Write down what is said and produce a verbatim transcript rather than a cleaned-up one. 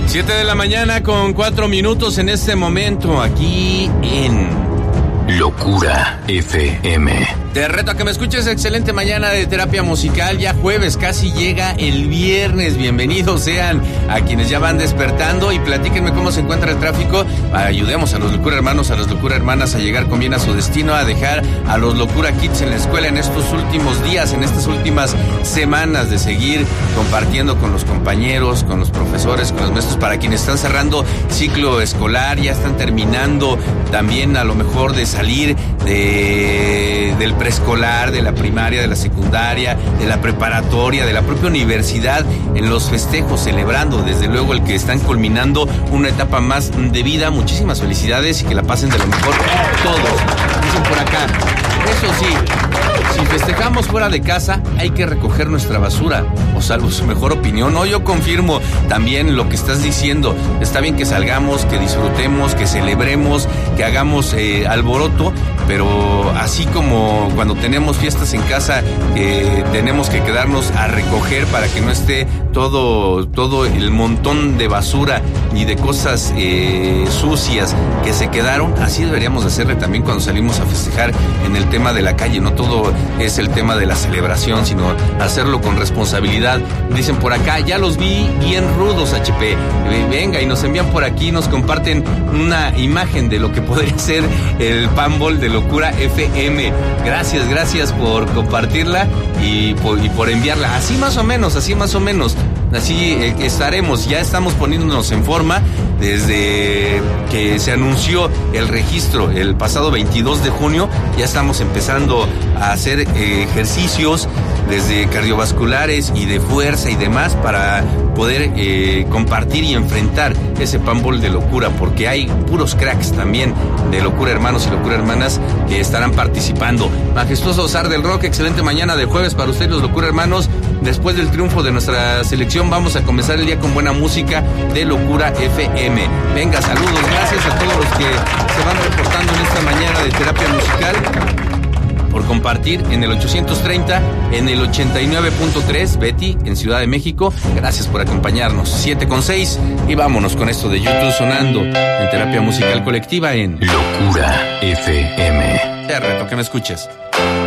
Siete de la mañana con cuatro minutos en este momento aquí en Locura F M. Te reto a que me escuches. Excelente mañana de terapia musical. Ya jueves, casi llega el viernes. Bienvenidos sean a quienes ya van despertando y platíquenme cómo se encuentra el tráfico. Ayudemos a los Locura Hermanos, a las Locura Hermanas a llegar con bien a su destino, a dejar a los Locura Kids en la escuela en estos últimos días, en estas últimas semanas, de seguir compartiendo con los compañeros, con los profesores, con los maestros, para quienes están cerrando ciclo escolar, ya están terminando también a lo mejor de salir de, del preescolar, de la primaria, de la secundaria, de la preparatoria, de la propia universidad, en los festejos, celebrando desde luego el que están culminando una etapa más de vida. Muchísimas felicidades y que la pasen de lo mejor todos. Dicen por acá, eso sí, si festejamos fuera de casa, hay que recoger nuestra basura, o salvo su mejor opinión. No, yo confirmo también lo que estás diciendo. Está bien que salgamos, que disfrutemos, que celebremos, que hagamos eh, alboroto, pero así como cuando tenemos fiestas en casa, eh, tenemos que quedarnos a recoger para que no esté todo, todo el montón de basura y de cosas eh, sucias que se quedaron. Así deberíamos de hacerle también cuando salimos a festejar en el tema de la calle. No todo es el tema de la celebración, sino hacerlo con responsabilidad. Dicen por acá, ya los vi bien rudos, H P. Venga, y nos envían por aquí, nos comparten una imagen de lo que podría ser el Panball de Locura F M. Gracias, gracias por compartirla y por, y por enviarla. Así más o menos, así más o menos. Así eh, estaremos, ya estamos poniéndonos en forma desde que se anunció el registro el pasado veintidós de junio. Ya estamos empezando a hacer eh, ejercicios desde cardiovasculares y de fuerza y demás para poder eh, compartir y enfrentar ese Panball de locura, porque hay puros cracks también de Locura Hermanos y Locura Hermanas que estarán participando. Majestuoso Zar del Rock, excelente mañana de jueves para ustedes los Locura Hermanos. Después del triunfo de nuestra selección, vamos a comenzar el día con buena música de Locura F M. Venga, saludos, gracias a todos los que se van reportando en esta mañana de terapia musical, por compartir en el ochocientos treinta, en el ochenta y nueve punto tres, Betty, en Ciudad de México. Gracias por acompañarnos. siete con seis, y vámonos con esto de YouTube sonando en terapia musical colectiva en Locura F M. Te reto que me escuches.